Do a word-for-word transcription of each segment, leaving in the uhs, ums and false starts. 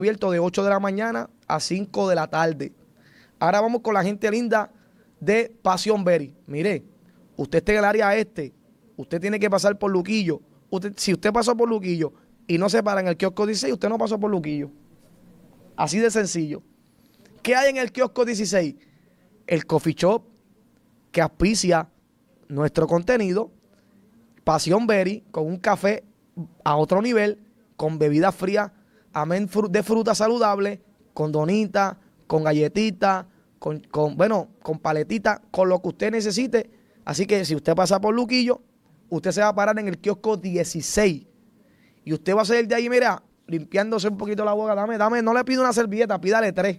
abierto de ocho de la mañana a cinco de la tarde. Ahora vamos con la gente linda de Pasión Berry. Mire, usted está en el área este, usted tiene que pasar por Luquillo. Usted, si usted pasó por Luquillo y no se para en el kiosco dieciséis, usted no pasó por Luquillo. Así de sencillo. ¿Qué hay en el kiosco dieciséis? El coffee shop que auspicia nuestro contenido, Pasión Berry, con un café a otro nivel, con bebidas frías, amén, de fruta saludable, con donita, con galletita, con, con, bueno, con paletita, con lo que usted necesite. Así que si usted pasa por Luquillo, usted se va a parar en el kiosco dieciséis. Y usted va a salir de ahí, mira, limpiándose un poquito la boca. Dame, dame, no le pide una servilleta, pídale tres.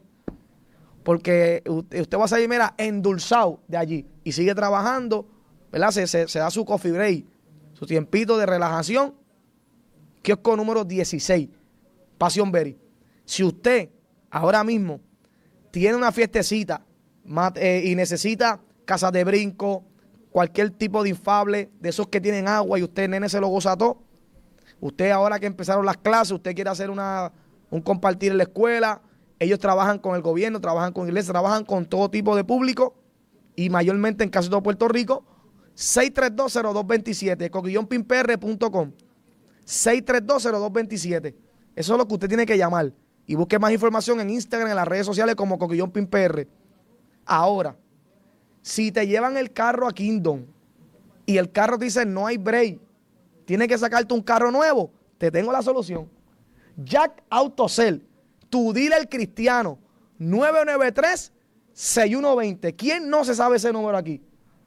Porque usted va a salir, mira, endulzado de allí. Y sigue trabajando, ¿verdad? Se, se, se da su coffee break, su tiempito de relajación. Kiosco número dieciséis, Pasión Berry. Si usted ahora mismo tiene una fiestecita eh, y necesita casas de brinco, cualquier tipo de infable, de esos que tienen agua y usted, nene, se lo goza todo. Usted ahora que empezaron las clases, usted quiere hacer una, un compartir en la escuela. Ellos trabajan con el gobierno, trabajan con iglesias, trabajan con todo tipo de público y mayormente en casi todo Puerto Rico. seis tres dos cero dos dos siete, coquillón pin p r punto com. seis tres dos cero dos dos siete. Eso es lo que usted tiene que llamar. Y busque más información en Instagram, en las redes sociales como Coquillón Pin P R. Ahora, si te llevan el carro a Kingdom y el carro te dice no hay break, tienes que sacarte un carro nuevo, te tengo la solución. Jack Autocel, tu dealer cristiano, nueve nueve tres, seis uno dos cero. ¿Quién no se sabe ese número aquí?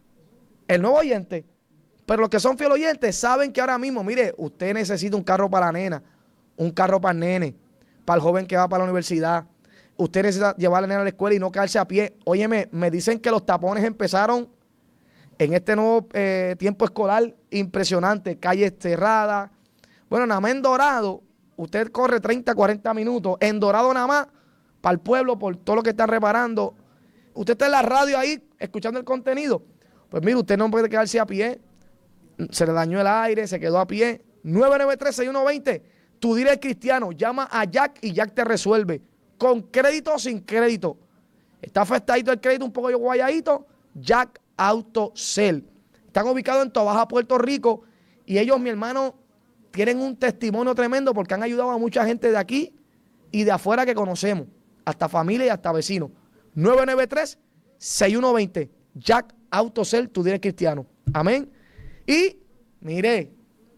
El nuevo oyente. Pero los que son fiel oyentes saben que ahora mismo, mire, usted necesita un carro para la nena, un carro para el nene, para el joven que va para la universidad. Usted necesita llevar a la nena a la escuela y no quedarse a pie. Óyeme, me dicen que los tapones empezaron en este nuevo eh, tiempo escolar impresionante. Calles cerradas. Bueno, nada más en Dorado, usted corre treinta, cuarenta minutos. En Dorado nada más, para el pueblo, por todo lo que están reparando. Usted está en la radio ahí, escuchando el contenido. Pues mire, usted no puede quedarse a pie. Se le dañó el aire, se quedó a pie. nueve nueve tres, seis uno dos cero. Tu dealer cristiano, llama a Jack y Jack te resuelve. Con crédito o sin crédito. Está afectadito el crédito, un poco guayadito. Jack Autocel. Están ubicados en Tobaja, Puerto Rico. Y ellos, mi hermano, tienen un testimonio tremendo porque han ayudado a mucha gente de aquí y de afuera que conocemos. Hasta familia y hasta vecinos. nueve nueve tres, seis uno dos cero. Jack Autocel, tu dealer cristiano. Amén. Y, mire,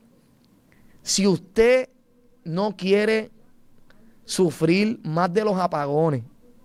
si usted no quiere sufrir más de los apagones,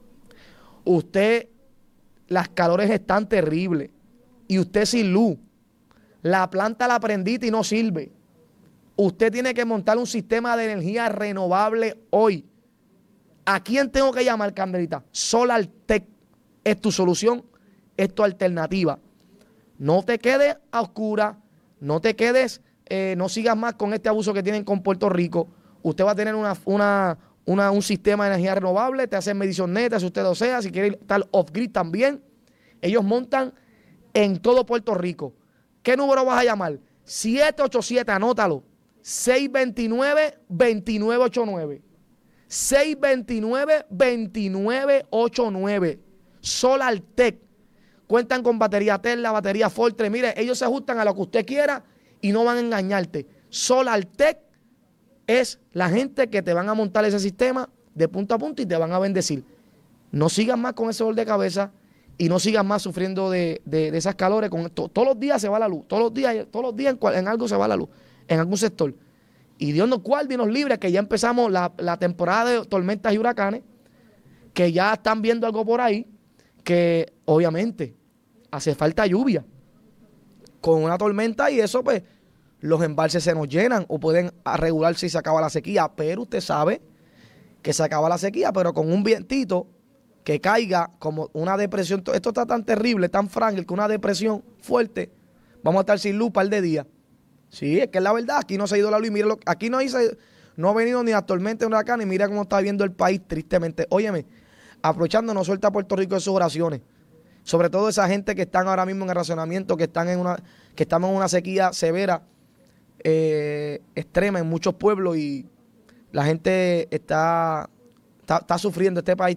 usted, las calores están terribles y usted sin luz, la planta la prendiste y no sirve, usted tiene que montar un sistema de energía renovable hoy. ¿A quién tengo que llamar, Candelita? SolarTech es tu solución, es tu alternativa. No te quedes a oscuras, no te quedes, eh, no sigas más con este abuso que tienen con Puerto Rico. Usted va a tener una, una, una, un sistema de energía renovable, te hacen medición neta, si usted lo sea, si quiere estar off-grid también. Ellos montan en todo Puerto Rico. ¿Qué número vas a llamar? siete ocho siete, anótalo. seis dos nueve, dos nueve ocho nueve. seis dos nueve, dos nueve ocho nueve. SolarTech. Cuentan con batería Tesla, batería Fortre. Mire, ellos se ajustan a lo que usted quiera y no van a engañarte. SolarTech es la gente que te van a montar ese sistema de punto a punto y te van a bendecir. No sigas más con ese dolor de cabeza y no sigas más sufriendo de, de, de esas calores. Con esto. Todos los días se va la luz. Todos los días, todos los días en, cual, en algo se va la luz. En algún sector. Y Dios nos guarde y nos libre, que ya empezamos la, la temporada de tormentas y huracanes, que ya están viendo algo por ahí, que obviamente hace falta lluvia. Con una tormenta y eso, pues, los embalses se nos llenan o pueden regular si se acaba la sequía. Pero usted sabe que se acaba la sequía, pero con un vientito que caiga como una depresión. Esto está tan terrible, tan frágil, que una depresión fuerte, vamos a estar sin luz un par de días. Sí, es que es la verdad. Aquí no se ha ido la luz. Mire, aquí no, hice, no ha venido ni la tormenta ni huracán. Y mira cómo está viendo el país tristemente. Óyeme, aprovechando, no suelta a Puerto Rico de sus oraciones. Sobre todo esa gente que están ahora mismo en el racionamiento, que están en una, que estamos en una sequía severa, eh, extrema en muchos pueblos, y la gente está está, está sufriendo, este país